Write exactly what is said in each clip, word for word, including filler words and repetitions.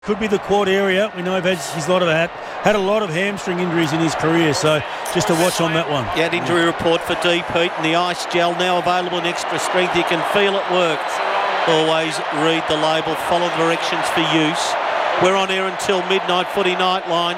Could be the quad area. We know he's had, he's a lot of that. Had a lot of hamstring injuries in his career, so just to watch on that one. Yeah, injury report for D. Pete, and the ice gel now available in extra strength. You can feel it work. Always read the label, follow the directions for use. We're on air until midnight, Footy Nightline.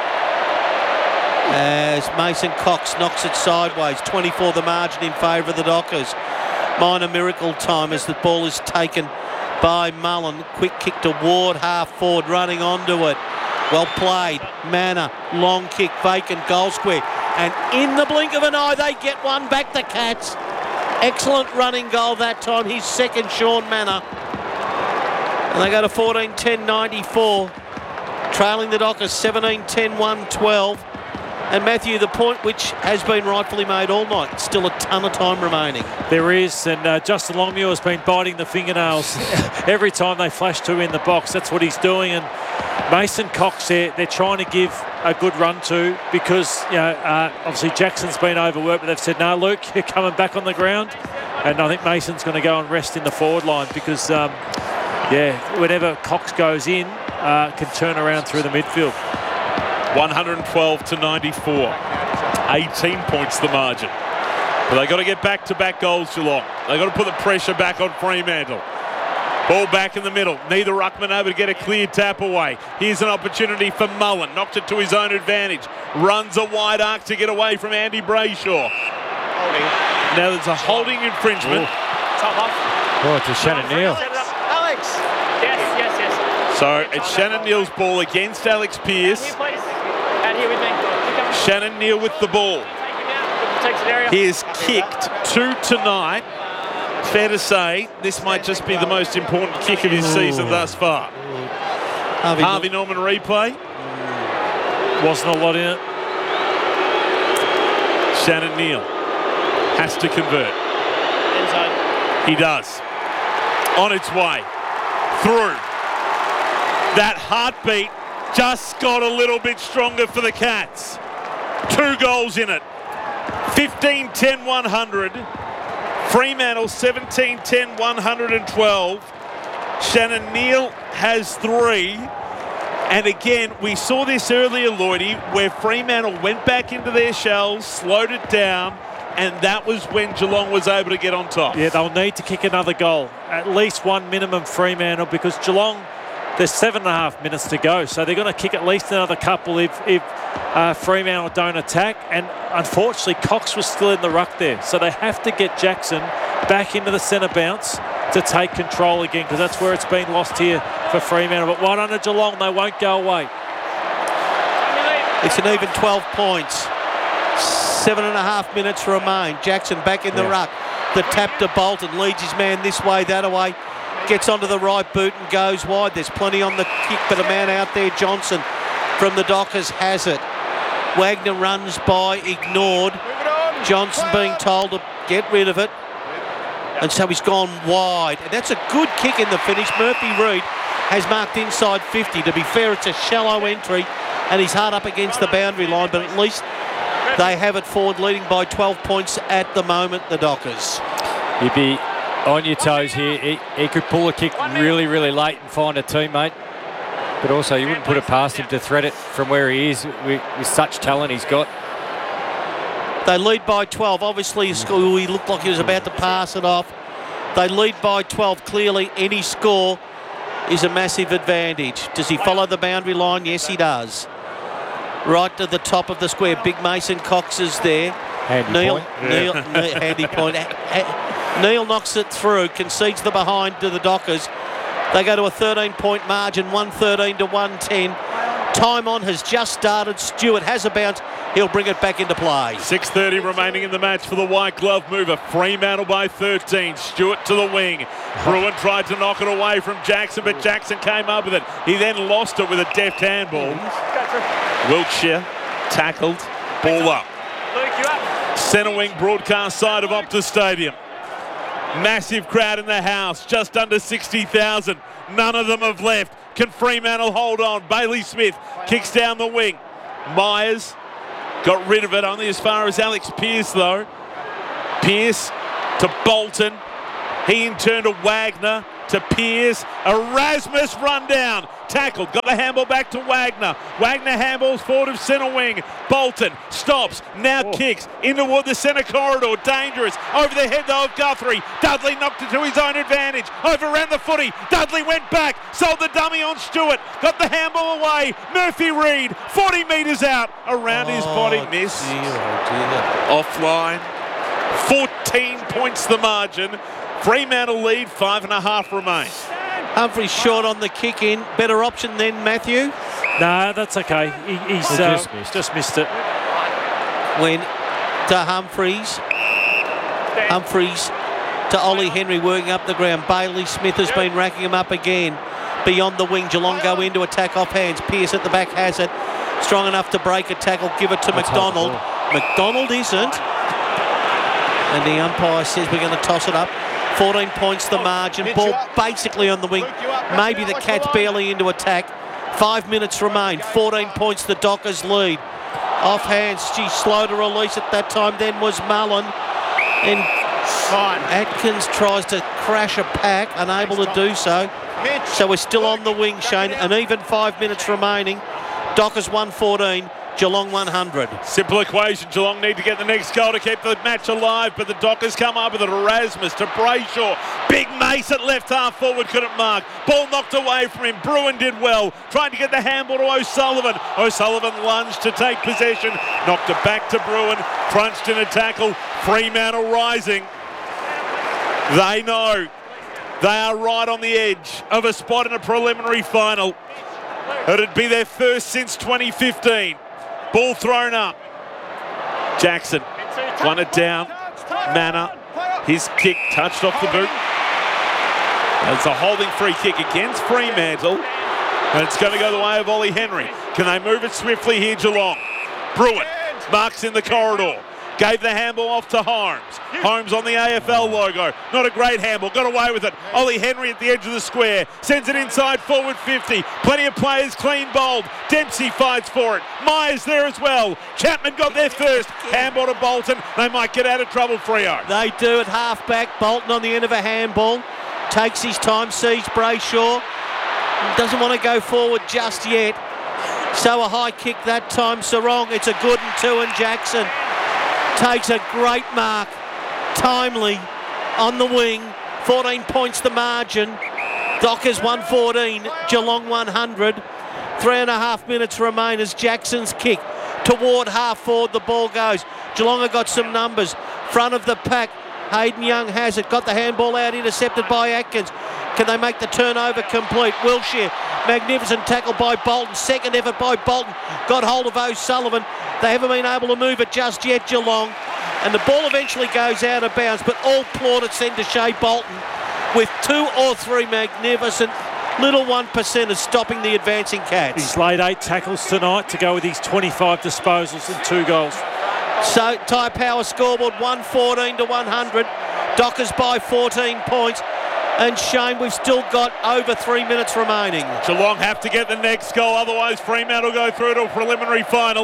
As Mason Cox knocks it sideways, twenty-four the margin in favour of the Dockers. Minor miracle time as the ball is taken by Mullen. Quick kick to Ward, half forward, running onto it. Well played. Manor, long kick, vacant goal square. And in the blink of an eye, they get one back, the Cats. Excellent running goal that time. His second, Sean Manor. And they go to fourteen ten ninety-four. Trailing the Dockers seventeen ten one twelve. And Matthew, the point which has been rightfully made all night, still a ton of time remaining. There is, and uh, Justin Longmuir has been biting the fingernails every time they flash two in the box. That's what he's doing. And Mason Cox, they're, they're trying to give a good run to because, you know, uh, obviously Jackson's been overworked, but they've said, no, Luke, you're coming back on the ground. And I think Mason's going to go and rest in the forward line because, um, yeah, whenever Cox goes in, uh, can turn around through the midfield. one twelve to ninety-four. eighteen points the margin. But they've got to get back-to-back goals, Geelong. They've got to put the pressure back on Fremantle. Ball back in the middle. Neither ruckman able to get a clear tap away. Here's an opportunity for Mullen. Knocked it to his own advantage. Runs a wide arc to get away from Andy Brayshaw. Holding. Now there's a holding infringement. Oh, it's a Shannon Neal. Alex! Yes, yes, yes. So it's Shannon Neal's ball against Alex Pearce. Out here with me. Shannon Neal with the ball. He is kicked two tonight. Fair to say, this might just be the most important kick of his season thus far. Harvey, Harvey Norman replay. Wasn't a lot in it. Shannon Neal has to convert. He does. On its way. Through. That heartbeat just got a little bit stronger for the Cats. Two goals in it. fifteen ten one hundred. Fremantle seventeen ten one twelve. Shannon Neal has three. And again, we saw this earlier, Lloydie, where Fremantle went back into their shells, slowed it down, and that was when Geelong was able to get on top. Yeah, they'll need to kick another goal. At least one minimum, Fremantle, because Geelong, there's seven and a half minutes to go, so they're going to kick at least another couple if, if uh, Fremantle don't attack. And unfortunately, Cox was still in the ruck there, so they have to get Jackson back into the centre bounce to take control again, because that's where it's been lost here for Fremantle. But one under Geelong, they won't go away. It's an even twelve points. Seven and a half minutes remain. Jackson back in the yeah. ruck. The tap to Bolton, leads his man this way, that way. Gets onto the right boot and goes wide. There's plenty on the kick, but a man out there, Johnson, from the Dockers has it. Wagner runs by, ignored. Johnson being told to get rid of it. And so he's gone wide. And that's a good kick in the finish. Murphy Reid has marked inside fifty. To be fair, it's a shallow entry, and he's hard up against the boundary line, but at least they have it forward, leading by twelve points at the moment, the Dockers. You'd be on your toes here. He, he could pull a kick really, really late and find a teammate. But also, you wouldn't put it past him to thread it from where he is with, with such talent he's got. They lead by twelve. Obviously, he looked like he was about to pass it off. They lead by twelve. Clearly, any score is a massive advantage. Does he follow the boundary line? Yes, he does. Right to the top of the square. Big Mason Cox is there. Handy Neil, point. Neil, Neil, handy point. Neil knocks it through, concedes the behind to the Dockers. They go to a thirteen point margin, one thirteen to one ten. Time on has just started. Stewart has a bounce. He'll bring it back into play. six thirty remaining in the match for the white glove mover. Fremantle by thirteen. Stewart to the wing. Bruin tried to knock it away from Jackson, but Jackson came up with it. He then lost it with a deft handball. Wiltshire tackled. Ball up. Centre wing broadcast side of Optus Stadium. Massive crowd in the house. Just under sixty thousand. None of them have left. Can Fremantle hold on? Bailey Smith kicks down the wing. Myers got rid of it, only as far as Alex Pearce though. Pearce to Bolton. He in turn to Wagner, to Pearce. Erasmus run down. Tackled. Got the handball back to Wagner. Wagner handballs forward of centre wing. Bolton stops. Now oh. kicks in toward the centre corridor. Dangerous. Over the head though of Guthrie. Dudley knocked it to his own advantage. Over around the footy. Dudley went back. Sold the dummy on Stewart. Got the handball away. Murphy Reid. forty metres out. Around oh, his body. Miss. Dear, oh dear. Offline. fourteen points the margin. Fremantle lead, five and a half remain. Humphries short on the kick in. Better option then, Matthew. No, that's okay. He, he's He uh, just missed. just missed it. When to Humphries. Humphries to Ollie Henry working up the ground. Bailey Smith has been racking him up again. Beyond the wing, Geelong go into attack off hands. Pearce at the back has it. Strong enough to break a tackle. Give it to That's McDonald. McDonald isn't. And the umpire says we're going to toss it up. fourteen points the margin. Ball basically on the wing. Maybe the Cats barely into attack. Five minutes remain. fourteen points the Dockers lead. Off hands. She slow to release at that time. Then was Mullen. And Atkins tries to crash a pack. Unable to do so. So we're still on the wing, Shane. And even five minutes remaining. Dockers one fourteen. Geelong one hundred. Simple equation. Geelong need to get the next goal to keep the match alive, but the Dockers come up with it. Erasmus to Brayshaw. Big Mace at left half forward couldn't mark. Ball knocked away from him. Bruin did well. Trying to get the handball to O'Sullivan. O'Sullivan lunged to take possession. Knocked it back to Bruin. Crunched in a tackle. Fremantle rising. They know they are right on the edge of a spot in a preliminary final. It'd be their first since twenty fifteen. Ball thrown up. Jackson won it down. Manor. His kick touched off the boot. It's a holding free kick against Fremantle. And it's going to go the way of Ollie Henry. Can they move it swiftly here, Geelong? Bruin marks in the corridor. Gave the handball off to Holmes. Holmes on the A F L logo. Not a great handball. Got away with it. Ollie Henry at the edge of the square. Sends it inside forward fifty. Plenty of players clean bowled. Dempsey fights for it. Myers there as well. Chapman got there first. Handball to Bolton. They might get out of trouble, Freo. They do at half back. Bolton on the end of a handball. Takes his time. Sees Brayshaw. Doesn't want to go forward just yet. So a high kick that time. Sarong. It's a good and two and Jackson takes a great mark, timely, on the wing. fourteen points the margin. Dockers one fourteen, Geelong one hundred. Three and a half minutes remain as Jackson's kick toward half forward the ball goes. Geelong have got some numbers. Front of the pack, Hayden Young has it. Got the handball out, intercepted by Atkins. Can they make the turnover complete? Wilshire, magnificent tackle by Bolton. Second effort by Bolton. Got hold of O'Sullivan. They haven't been able to move it just yet, Geelong. And the ball eventually goes out of bounds, but all plaudits then to Shea Bolton with two or three magnificent little one percenters stopping the advancing Cats. He's laid eight tackles tonight to go with his twenty-five disposals and two goals. So Ty Power scoreboard one fourteen to one hundred. Dockers by fourteen points. And Shane, we've still got over three minutes remaining. Geelong have to get the next goal, otherwise Fremantle will go through to a preliminary final.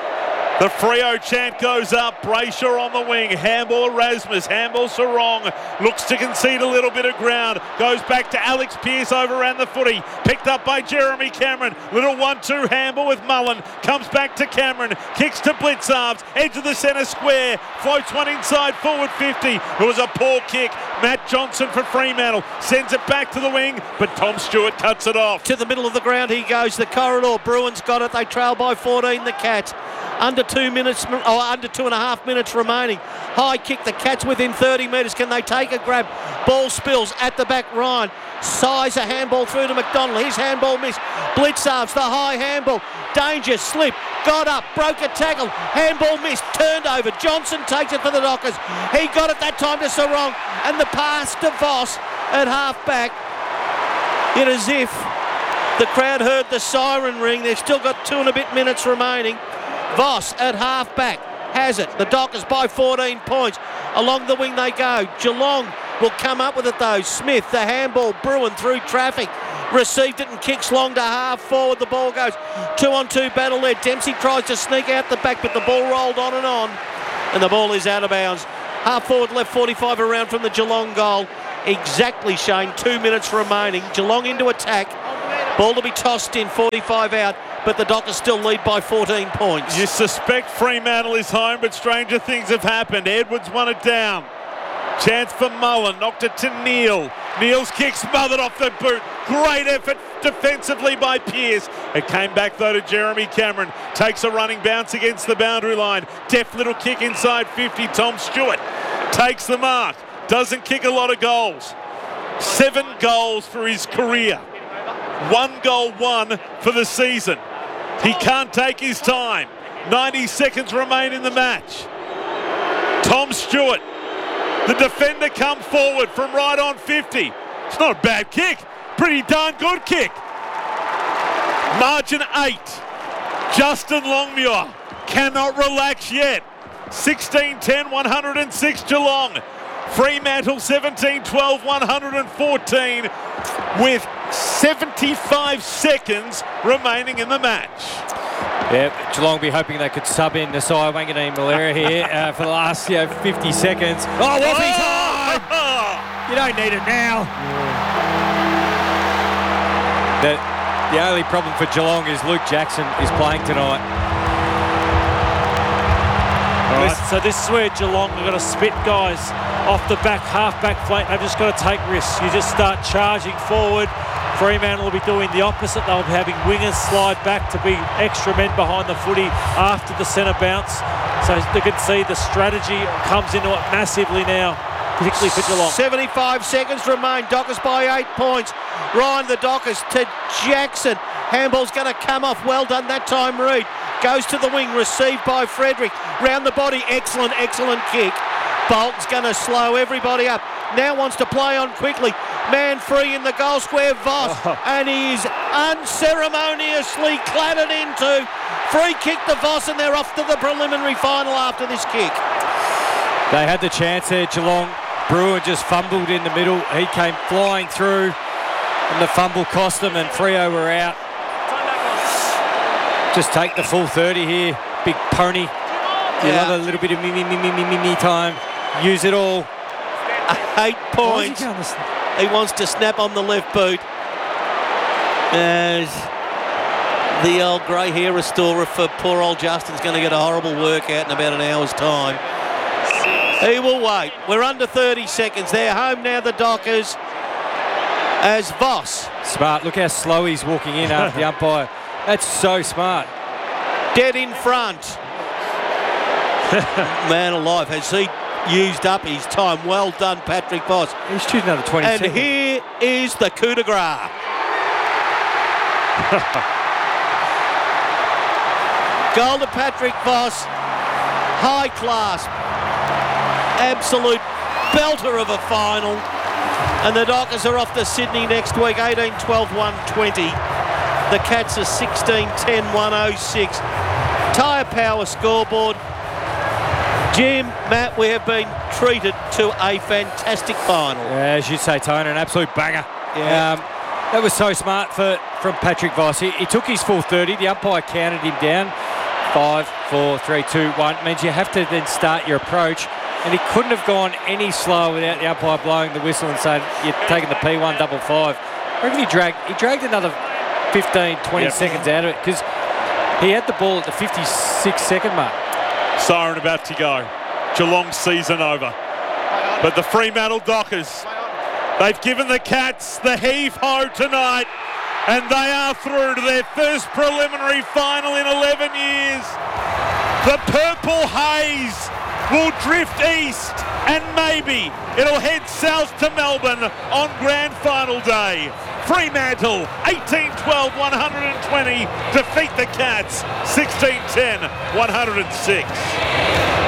The Freo chant goes up. Brayshaw on the wing. Handball Erasmus. Handball Sarong. Looks to concede a little bit of ground. Goes back to Alex Pearce over around the footy. Picked up by Jeremy Cameron. Little one two handball with Mullen. Comes back to Cameron. Kicks to Blitzarves. Edge of the centre square. Floats one inside forward fifty. It was a poor kick. Matt Johnson for Fremantle. Sends it back to the wing, but Tom Stewart cuts it off. To the middle of the ground he goes. The corridor. Bruins got it. They trail by fourteen, the Cats. Under two minutes, or under two and a half minutes remaining. High kick, the Cats within thirty metres. Can they take a grab? Ball spills at the back. Ryan size a handball through to McDonald. His handball missed. Blitzarves, the high handball. Danger, slip, got up, broke a tackle. Handball missed, turned over. Johnson takes it for the Dockers. He got it that time to Sarong. And the pass to Voss at half back. It as if the crowd heard the siren ring. They've still got two and a bit minutes remaining. Voss at half back has it. The Dockers by fourteen points. Along the wing they go. Geelong will come up with it though. Smith, the handball, Bruin through traffic. Received it and kicks long to half forward. The ball goes two on two battle there. Dempsey tries to sneak out the back, but the ball rolled on and on. And the ball is out of bounds. Half forward left forty-five around from the Geelong goal. exactly, Shane. Two minutes remaining. Geelong into attack. Ball to be tossed in, forty-five out, but the Dockers still lead by fourteen points. You suspect Fremantle is home, but stranger things have happened. Edwards won it down. Chance for Mullen, knocked it to Neal. Neal's kick smothered off the boot. Great effort defensively by Pearce. It came back though to Jeremy Cameron. Takes a running bounce against the boundary line. Deft little kick inside fifty. Tom Stewart takes the mark. Doesn't kick a lot of goals. Seven goals for his career. One goal one for the season. He can't take his time. ninety seconds remain in the match. Tom Stewart, the defender, come forward from right on fifty. It's not a bad kick. Pretty darn good kick. Margin eight. Justin Longmuir cannot relax yet. sixteen ten, one oh six Geelong. Fremantle seventeen twelve, one fourteen with seventy-five seconds remaining in the match. Yeah, Geelong will be hoping they could sub in Nasiah Wanganeen-Malera here uh, for the last you know, fifty seconds. Oh, Waffy's high! You don't need it now. The, the only problem for Geelong is Luke Jackson is playing tonight. All right, so this is where Geelong are going to spit guys off the back, half-back flank. They've just got to take risks. You just start charging forward. Fremantle will be doing the opposite. They'll be having wingers slide back to be extra men behind the footy after the centre bounce. So you can see the strategy comes into it massively now, particularly for Geelong. seventy-five seconds remain. Dockers by eight points. Ryan the Dockers to Jackson. Handball's going to come off. Well done that time, Reid. Goes to the wing, received by Frederick. Round the body, excellent, excellent kick. Bolton's going to slow everybody up. Now wants to play on quickly. Man free in the goal square, Voss. Oh. And he's unceremoniously clattered into. Free kick to Voss, and they're off to the preliminary final after this kick. They had the chance there, Geelong. Brewer just fumbled in the middle. He came flying through, and the fumble cost them, and Freo were out. Just take the full thirty here. Big pony. You Yeah. love a little bit of me, me, me, me, me, me, me time. Use it all. Eight points. He wants to snap on the left boot. As the old grey hair restorer for poor old Justin's going to get a horrible workout in about an hour's time. He will wait. We're under thirty seconds. They're home now, the Dockers, as Voss. Smart. Look how slow he's walking in after the umpire. That's so smart. Dead in front. Man alive, has he used up his time? Well done, Patrick Voss. He's shooting another twenty And seconds. here is the coup de grace. Goal to Patrick Voss. High class. Absolute belter of a final. And the Dockers are off to Sydney next week, eighteen twelve, one twenty. The Cats are sixteen ten, one oh six. Tyre Power scoreboard. Jim, Matt, we have been treated to a fantastic final. Yeah, as you say, Tony, an absolute banger. Yeah. Um, that was so smart for from Patrick Voss. He, he took his full thirty. The umpire counted him down. Five, four, three, two, one. Means you have to then start your approach. And he couldn't have gone any slower without the umpire blowing the whistle and saying, you're taking the P one double five. I reckon he dragged, he dragged another fifteen, twenty Yep. seconds out of it because he had the ball at the fifty-six second mark. Siren about to go. Geelong season over. But the Fremantle Dockers, they've given the Cats the heave-ho tonight, and they are through to their first preliminary final in eleven years. The purple haze will drift east, and maybe it'll head south to Melbourne on grand final day. Fremantle, eighteen twelve, one twenty, defeat the Cats, sixteen ten, one oh six.